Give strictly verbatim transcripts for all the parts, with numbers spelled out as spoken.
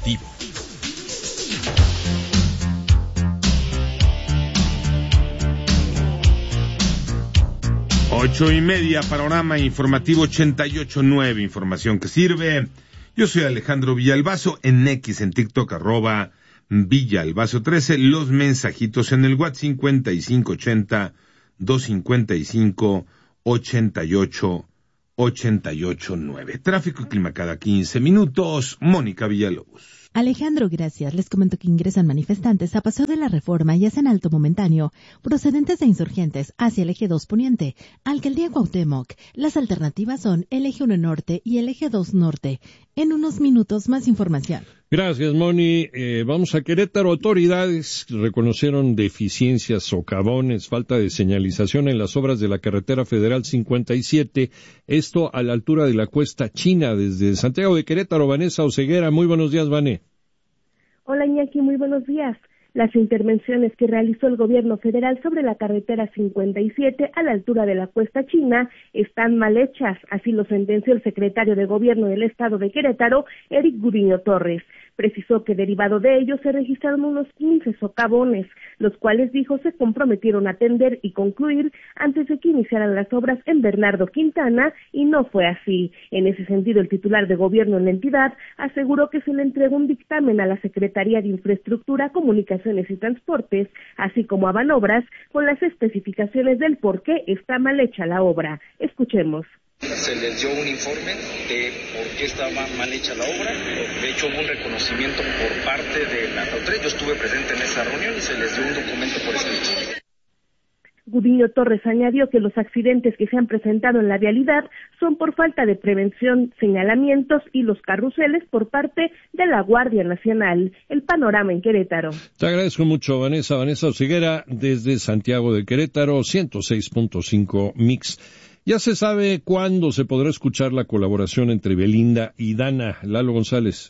informativo. Ocho y media, panorama informativo ochenta y ocho punto nueve, información que sirve. Yo soy Alejandro Villalbazo, en X, en TikTok, arroba Villalbazo trece, los mensajitos en el WhatsApp cincuenta y cinco ochenta, doscientos cincuenta y cinco, ochenta y ocho, ochenta y ocho nueve. Tráfico y clima cada quince minutos, Mónica Villalobos. Alejandro, gracias. Les comento que ingresan manifestantes a Paseo de la Reforma y hacen alto momentáneo, procedentes de Insurgentes hacia el eje dos Poniente, Alcaldía Cuauhtémoc. Las alternativas son el eje uno Norte y el eje dos Norte. En unos minutos más información. Gracias, Moni. Eh, vamos a Querétaro. Autoridades reconocieron deficiencias, socavones, falta de señalización en las obras de la carretera federal cincuenta y siete. Esto a la altura de la Cuesta China, desde Santiago de Querétaro. Vanessa Oseguera, muy buenos días, Vané. Hola, Iñaki, muy buenos días. Las intervenciones que realizó el gobierno federal sobre la carretera cincuenta y siete a la altura de la Cuesta China están mal hechas, así lo sentenció el secretario de Gobierno del Estado de Querétaro, Eric Gudiño Torres. Precisó que derivado de ello se registraron unos quince socavones, los cuales dijo se comprometieron a atender y concluir antes de que iniciaran las obras en Bernardo Quintana, y no fue así. En ese sentido, el titular de gobierno en la entidad aseguró que se le entregó un dictamen a la Secretaría de Infraestructura, Comunicaciones y Transportes, así como a Banobras, con las especificaciones del por qué está mal hecha la obra. Escuchemos. Se les dio un informe de por qué estaba mal hecha la obra. De hecho, hubo un reconocimiento por parte de la autoridad. Yo estuve presente en esa reunión y se les dio un documento por escrito. Gudiño Torres añadió que los accidentes que se han presentado en la vialidad son por falta de prevención, señalamientos y los carruseles por parte de la Guardia Nacional. El panorama en Querétaro. Te agradezco mucho, Vanessa. Vanessa Oseguera, desde Santiago de Querétaro, ciento seis punto cinco Mix. Ya se sabe cuándo se podrá escuchar la colaboración entre Belinda y Dana. Lalo González.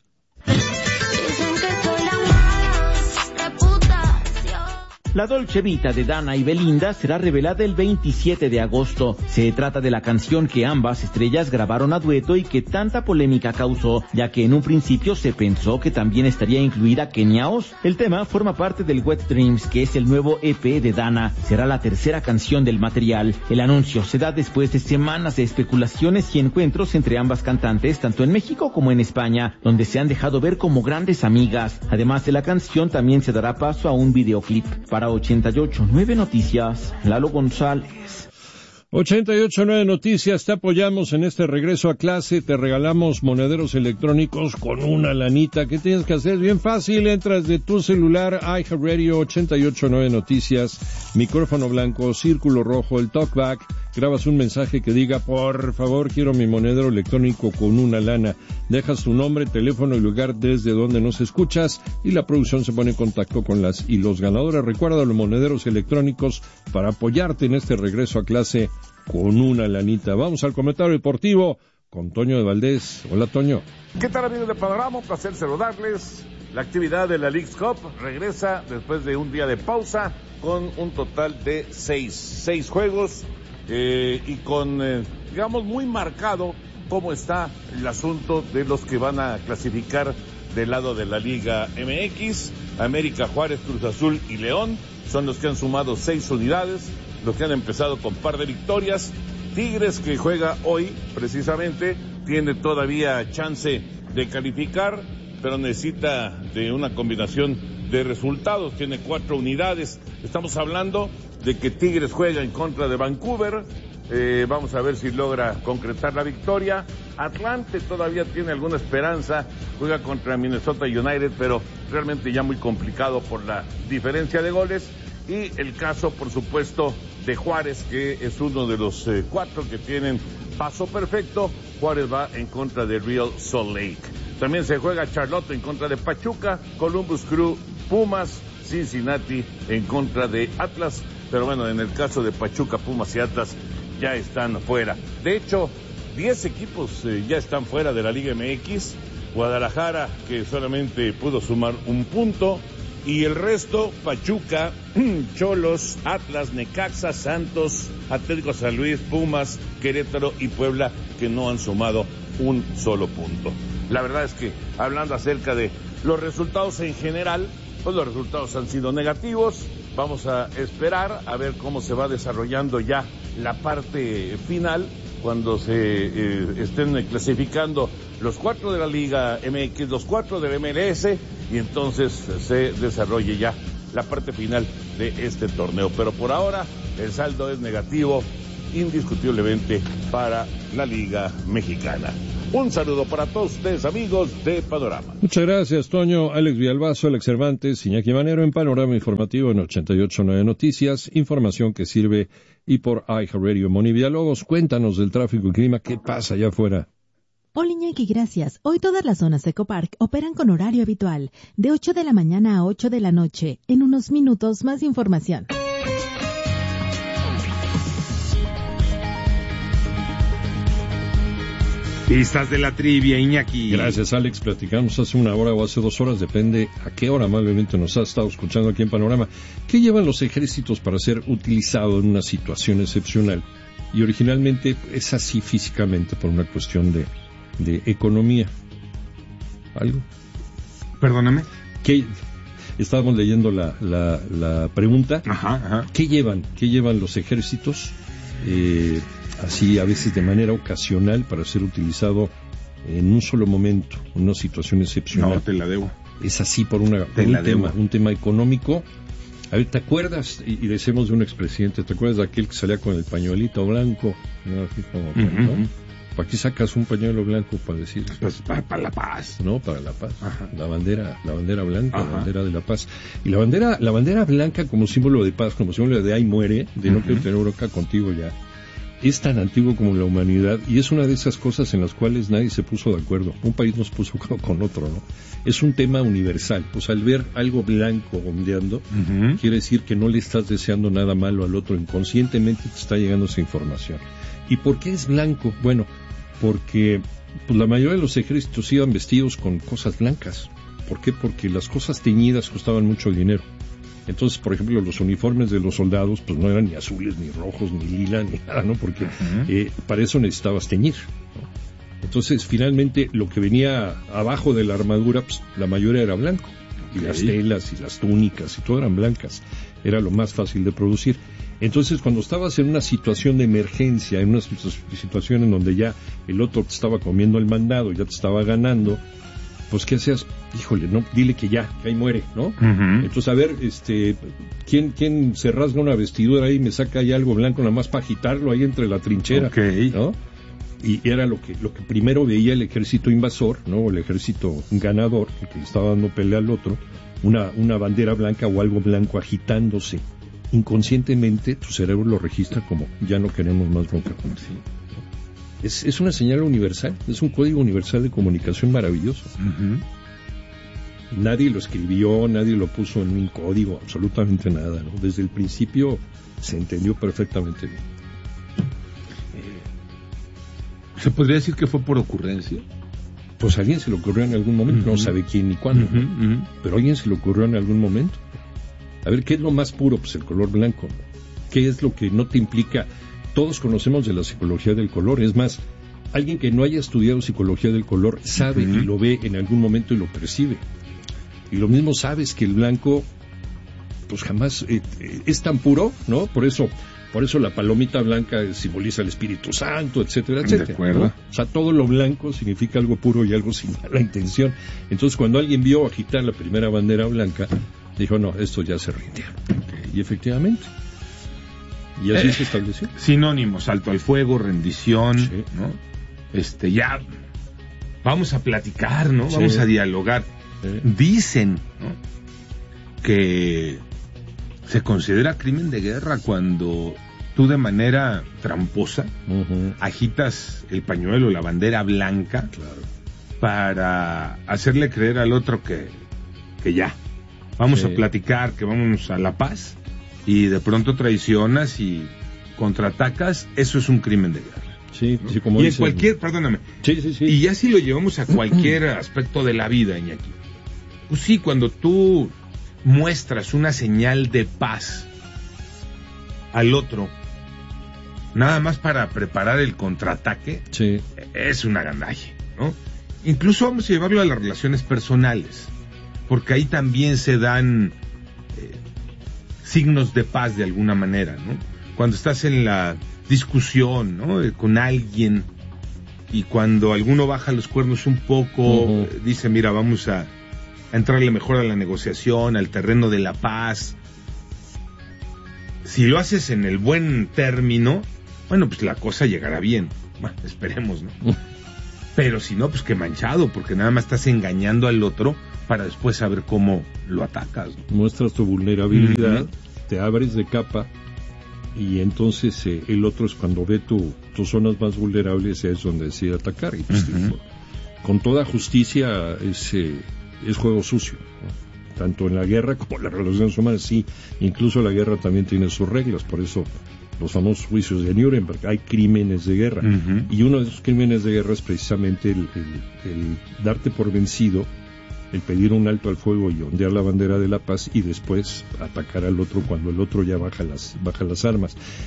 La Dolce Vita de Dana y Belinda será revelada el veintisiete de agosto. Se trata de la canción que ambas estrellas grabaron a dueto y que tanta polémica causó, ya que en un principio se pensó que también estaría incluida Kenia Oz. El tema forma parte del Wet Dreams, que es el nuevo E P de Dana. Será la tercera canción del material. El anuncio se da después de semanas de especulaciones y encuentros entre ambas cantantes, tanto en México como en España, donde se han dejado ver como grandes amigas. Además de la canción, también se dará paso a un videoclip. Para ochenta y ocho punto nueve Noticias, Lalo González. ochenta y ocho punto nueve Noticias, te apoyamos en este regreso a clase, te regalamos monederos electrónicos con una lanita. ¿Qué tienes que hacer? Bien fácil, entras de tu celular, iHeartRadio ochenta y ocho punto nueve Noticias, micrófono blanco, círculo rojo, el talkback, grabas un mensaje que diga, por favor, quiero mi monedero electrónico con una lana. Dejas tu nombre, teléfono y lugar desde donde nos escuchas y la producción se pone en contacto con las y los ganadores. Recuerda los monederos electrónicos para apoyarte en este regreso a clase con una lanita. Vamos al comentario deportivo con Toño de Valdés. Hola, Toño. ¿Qué tal, amigos de Panorama? Un placer saludarles. La actividad de la Leagues Cup regresa después de un día de pausa con un total de seis, seis juegos eh, y con, eh, digamos, muy marcado cómo está el asunto de los que van a clasificar del lado de la Liga M X. América, Juárez, Cruz Azul y León son los que han sumado seis unidades, los que han empezado con par de victorias. Tigres, que juega hoy precisamente, tiene todavía chance de calificar, pero necesita de una combinación de resultados, tiene cuatro unidades. Estamos hablando de que Tigres juega en contra de Vancouver, eh, vamos a ver si logra concretar la victoria. Atlante todavía tiene alguna esperanza, juega contra Minnesota United, pero realmente ya muy complicado por la diferencia de goles. Y el caso, por supuesto, de Juárez, que es uno de los eh, cuatro que tienen paso perfecto. Juárez va en contra de Real Salt Lake. También se juega Charlotte en contra de Pachuca, Columbus Crew, Pumas, Cincinnati en contra de Atlas. Pero bueno, en el caso de Pachuca, Pumas y Atlas ya están fuera. De hecho, diez equipos eh, ya están fuera de la Liga M X. Guadalajara, que solamente pudo sumar un punto. Y el resto, Pachuca, Cholos, Atlas, Necaxa, Santos, Atlético San Luis, Pumas, Querétaro y Puebla, que no han sumado un solo punto. La verdad es que, hablando acerca de Los resultados en general, pues los resultados han sido negativos. Vamos a esperar a ver cómo se va desarrollando ya la parte final, cuando se eh, estén clasificando los cuatro de la Liga M X, los cuatro de la M L S, y entonces se desarrolle ya la parte final de este torneo. Pero por ahora el saldo es negativo, indiscutiblemente, para la Liga Mexicana. Un saludo para todos ustedes, amigos de Panorama. Muchas gracias, Toño. Alex Villalbazo, Alex Cervantes, Iñaki Manero en Panorama Informativo en ochenta y ocho punto nueve Noticias, información que sirve, y por iHeartRadio Moni Villalobos. Cuéntanos del tráfico y clima, ¿qué pasa allá afuera? Hola Iñaki, gracias. Hoy todas las zonas de Ecopark operan con horario habitual, de ocho de la mañana a ocho de la noche. En unos minutos, más información. Pistas de la trivia, Iñaki. Gracias, Alex. Platicamos hace una hora o hace dos horas, depende a qué hora amablemente nos ha estado escuchando aquí en Panorama. ¿Qué llevan los ejércitos para ser utilizados en una situación excepcional? Y originalmente es así físicamente por una cuestión de, de economía. ¿Algo? Perdóname. ¿Qué? Estábamos leyendo la, la, la pregunta. Ajá, ajá. ¿Qué llevan? ¿Qué llevan los ejércitos? Eh... así a veces de manera ocasional para ser utilizado en un solo momento, en una situación excepcional. No, te la debo. Es así por, una, por un tema, un tema económico. A ver, ¿te acuerdas? Y, y decimos de un expresidente, ¿te acuerdas de aquel que salía con el pañuelito blanco? ¿No? Así como, uh-huh. ¿no? ¿Para qué sacas un pañuelo blanco para decir? Pues para, para la paz. No, para la paz. Ajá. La bandera, la bandera blanca, Ajá. la bandera de la paz. Y la bandera, la bandera blanca como símbolo de paz, como símbolo de ahí muere, de no uh-huh. quiero tener bronca contigo ya. Es tan antiguo como la humanidad, y es una de esas cosas en las cuales nadie se puso de acuerdo. Un país nos puso con otro, ¿no? Es un tema universal. O sea, al ver algo blanco ondeando, uh-huh. quiere decir que no le estás deseando nada malo al otro. Inconscientemente te está llegando esa información. ¿Y por qué es blanco? Bueno, porque pues, la mayoría de los ejércitos iban vestidos con cosas blancas. ¿Por qué? Porque las cosas teñidas costaban mucho dinero. Entonces, por ejemplo, los uniformes de los soldados pues no eran ni azules, ni rojos, ni lila, ni nada, ¿no? Porque uh-huh. eh, para eso necesitabas teñir, ¿no? Entonces, finalmente, lo que venía abajo de la armadura, pues la mayoría era blanco. Y okay. las telas y las túnicas y todo eran blancas. Era lo más fácil de producir. Entonces, cuando estabas en una situación de emergencia, en una situación en donde ya el otro te estaba comiendo el mandado, ya te estaba ganando, pues ¿qué hacías? Híjole, no, dile que ya, que ahí muere, ¿no? Uh-huh. Entonces, a ver, este, ¿quién, quién se rasga una vestidura ahí y me saca ahí algo blanco nada más para agitarlo ahí entre la trinchera, okay. ¿no? Y era lo que, lo que primero veía el ejército invasor, ¿no? O el ejército ganador, el que le estaba dando pelea al otro, una, una bandera blanca o algo blanco agitándose. Inconscientemente, tu cerebro lo registra como, ya no queremos más bronca. Sí. Es, es una señal universal, es un código universal de comunicación maravilloso. Uh-huh. Nadie lo escribió, nadie lo puso en un código, absolutamente nada, ¿no? Desde el principio se entendió perfectamente bien. Eh, ¿Se podría decir que fue por ocurrencia? Pues a alguien se le ocurrió en algún momento, uh-huh. no sabe quién ni cuándo, uh-huh, ¿no? uh-huh. pero a alguien se le ocurrió en algún momento. A ver, ¿qué es lo más puro? Pues el color blanco, ¿no? ¿Qué es lo que no te implica? Todos conocemos de la psicología del color, es más, alguien que no haya estudiado psicología del color sabe uh-huh. y lo ve en algún momento y lo percibe. Y lo mismo sabes que el blanco, pues jamás eh, eh, es tan puro, ¿no? Por eso, por eso la palomita blanca simboliza el Espíritu Santo, etcétera, etcétera. De acuerdo. ¿no? O sea, todo lo blanco significa algo puro y algo sin mala intención. Entonces, cuando alguien vio agitar la primera bandera blanca, dijo, no, esto ya se rindieron. Okay. Y efectivamente. Y así eh, se estableció. Sinónimos, alto al fuego, rendición, sí. ¿no? Este, ya, vamos a platicar, ¿no? Sí. Vamos a dialogar. Sí. Dicen, ¿no? que se considera crimen de guerra cuando tú de manera tramposa uh-huh. agitas el pañuelo, la bandera blanca, claro. para hacerle creer al otro que, que ya, vamos sí. a platicar, que vamos a la paz. Y de pronto traicionas y contraatacas, eso es un crimen de guerra. Sí, sí, como y dicen. en cualquier, perdóname. Sí, sí, sí. Y ya si lo llevamos a cualquier aspecto de la vida, Iñaki. Pues sí, cuando tú muestras una señal de paz al otro, nada más para preparar el contraataque, sí. es una gandalle, ¿no? Incluso vamos a llevarlo a las relaciones personales. porque ahí también se dan eh, signos de paz de alguna manera, ¿no? Cuando estás en la discusión, ¿no? Eh, con alguien, y cuando alguno baja los cuernos un poco, uh-huh. eh, dice, mira, vamos a, a entrarle mejor a la negociación, al terreno de la paz. Si lo haces en el buen término, bueno, pues la cosa llegará bien. Bueno, esperemos, ¿no? Pero si no, pues qué manchado, porque nada más estás engañando al otro para después saber cómo lo atacas, ¿no? Muestras tu vulnerabilidad, uh-huh. te abres de capa, y entonces eh, el otro es cuando ve tu, tus zonas más vulnerables, es donde decide atacar. Y pues, uh-huh. con toda justicia es, eh, es juego sucio, ¿no? Tanto en la guerra como en las relaciones humanas, sí. Incluso la guerra también tiene sus reglas, por eso los famosos juicios de Nuremberg, hay crímenes de guerra. Uh-huh. Y uno de esos crímenes de guerra es precisamente el, el, el darte por vencido, el pedir un alto al fuego y ondear la bandera de la paz y después atacar al otro cuando el otro ya baja las, baja las armas.